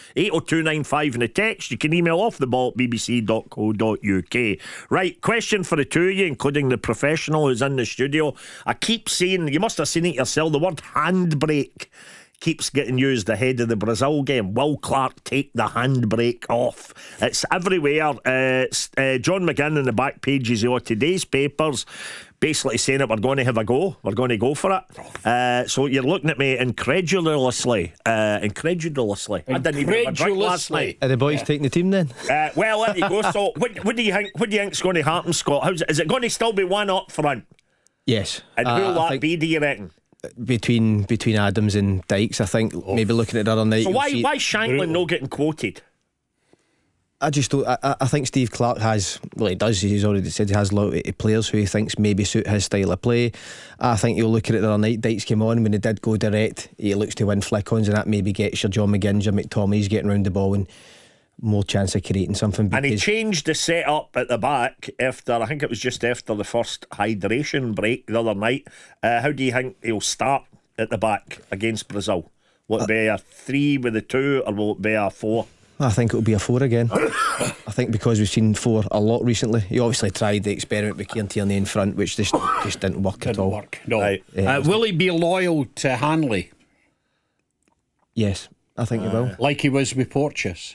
80295 in the text. You can email off the ball at bbc.co.uk. Right, question for the two of you, including the professional who's in the studio. I keep saying, you must have seen it yourself, the word handbrake keeps getting used ahead of the Brazil game. Will Clark take the handbrake off? It's everywhere. John McGinn in the back pages of today's papers basically saying that we're going to have a go. We're going to go for it. So you're looking at me incredulously. I didn't even have a drink last night. Are the boys taking the team then? Well, there you go. So what do you think? What do you think's going to happen, Scott? Is it going to still be one up front? Yes. And who'll that be, do you reckon? Between Adams and Dykes, I think. Maybe looking at the other night. So why Shanklin not getting quoted? I just don't. I think Steve Clarke has. Well, he does. He's already said he has a lot of players who he thinks maybe suit his style of play. I think you'll look at it the other night. Dykes came on when he did go direct. He looks to win flick-ons, and that maybe gets your John McGinn, your McTominay's getting round the ball and more chance of creating something. And he changed the setup at the back after, I think it was just after the first hydration break the other night. How do you think he'll start at the back against Brazil? Will it be a 3 with a 2, or will it be a 4? I think it'll be a 4 again. I think because we've seen 4 a lot recently. He obviously tried the experiment with Kieran Tierney in front, which just didn't work at all. No. Right. Will he be loyal to Hanley? Yes, I think he will. Like he was with Porteous.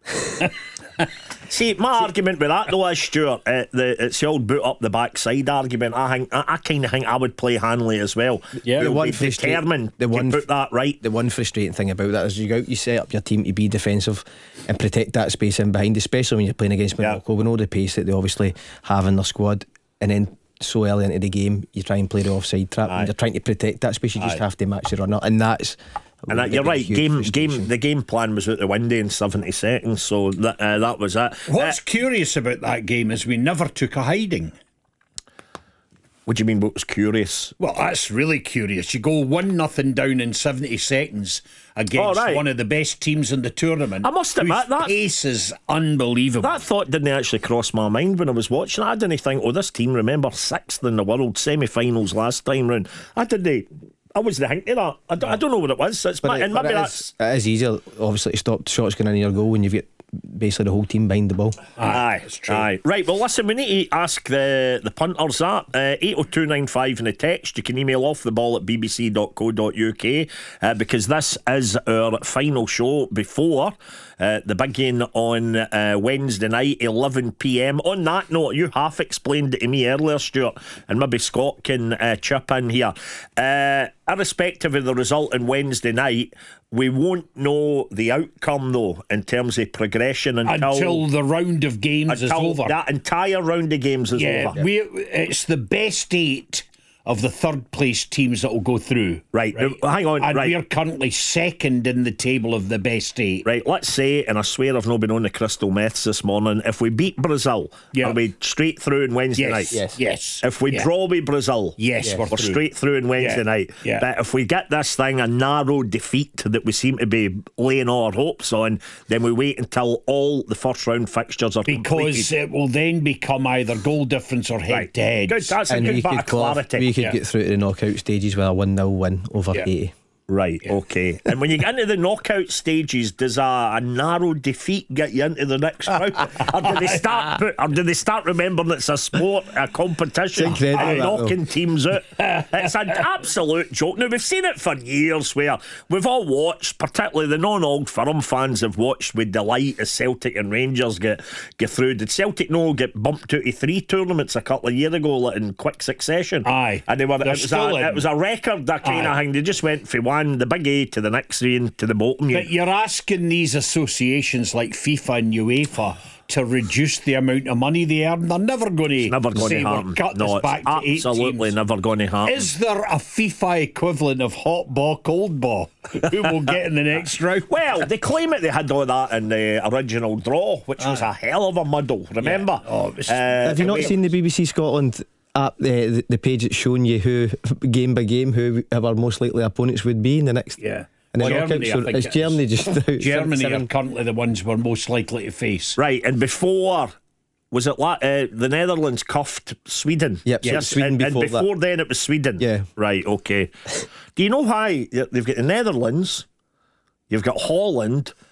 See, my argument with that though is, Stuart, it's the old boot up the backside argument. I kind of think I would play Hanley as well. Yeah, the one determined to put that right. The one frustrating thing about that is you go out, you set up your team to be defensive and protect that space in behind, especially when you're playing against Morocco. We know the pace that they obviously have in their squad, and then so early into the game you try and play the offside trap. When you're trying to protect that space, you just have to match the runner, and that's. And you're right. The game plan was out the window in 70 seconds, so that was it. What's curious about that game is we never took a hiding. What do you mean? What was curious? Well, that's really curious. You go 1-0 down in 70 seconds against one of the best teams in the tournament. I must admit that pace is unbelievable. That thought didn't actually cross my mind when I was watching. I didn't think, this team, remember, 6th in the world, semi-finals last time round. I wasn't thinking that. I don't know what it was. It is easier, obviously, to stop shots going in your goal when you've got basically the whole team behind the ball. Aye, it's true. Aye. Right, well, listen, we need to ask the punters that. 80295 in the text. You can email off the ball at bbc.co.uk because this is our final show before the big game on Wednesday night, 11 p.m. On that note, you half explained it to me earlier, Stuart, and maybe Scott can chip in here. Irrespective of the result on Wednesday night, we won't know the outcome though in terms of progression until the round of games is over. That entire round of games is over. It's the best 8 of the third place teams that will go through. Right. Hang on. And we're currently second in the table of the best 8. Right, let's say, and I swear I've not been on the crystal meths this morning, if we beat Brazil, are we straight through on Wednesday night? Yes. If we draw with Brazil, we're straight through on Wednesday night. But if we get this thing a narrow defeat that we seem to be laying all our hopes on, then we wait until all the first round fixtures are completed. Because it will then become either goal difference or head to head. Good, that's a good bit of clarity. We could get through to the knockout stages with a 1-0 win over 80. Right, okay. And when you get into the knockout stages, does a narrow defeat get you into the next round? Or do they start remembering it's a sport, a competition, and knocking teams out? It's an absolute joke. Now, we've seen it for years where we've all watched, particularly the non-Old Firm fans have watched with delight as Celtic and Rangers get through. Did Celtic get bumped out of 3 tournaments a couple of years ago in quick succession? Aye. And it was a record, that kind of thing. They just went for the big A to the next 3 and to the bottom. But you're asking these associations like FIFA and UEFA to reduce the amount of money they earn. They're never going to say happen. We'll cut this back to 8 absolutely teams. Never going to happen. Is there a FIFA equivalent of hot ball, cold ball? Who will get in the next round? Well, they claim it they had all that in the original draw, which was a hell of a muddle, remember? Have you not seen the BBC Scotland app, the page that's showing you who, game by game, who our most likely opponents would be in the next? Yeah. And Germany, is Germany just out? Germany are currently the ones we're most likely to face. Right, and before, was it the Netherlands cuffed Sweden? Yep, yes, Sweden and before then it was Sweden. Yeah. Right, okay. Do you know why they've got the Netherlands, you've got Holland,